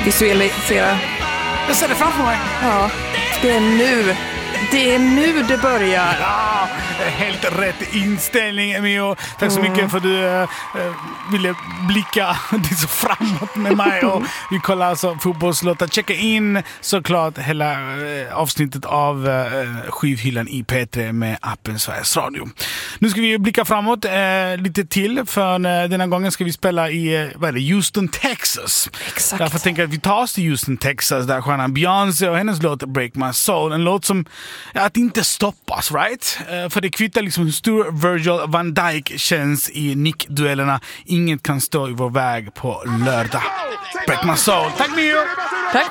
visualisera. Jag ser det framför mig. Ja, det är nu. Det är nu det börjar. Ja, helt rätt inställning, Emilio. Tack så mycket för att du ville blicka det så framåt med mig. Och vi kollar alltså fotbollslåtar. Checka in såklart hela avsnittet av skivhyllan i P3 med appen Sveriges Radio. Nu ska vi blicka framåt lite till. För denna gången ska vi spela i Houston, Texas. Exakt. Därför tänker jag att vi tar oss till Houston, Texas, där stjärnan Beyoncé och hennes låt Break My Soul. En låt som att inte stoppas, right? För det kvittar liksom hur stor Virgil van Dijk känns i nickduellerna. Inget kan stå i vår väg på lördag. Break My Soul. Tack Mio! Tack.